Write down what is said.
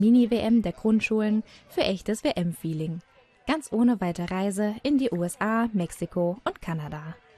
Mini-WM der Grundschulen für echtes WM-Feeling. Ganz ohne weite Reise in die USA, Mexiko und Kanada.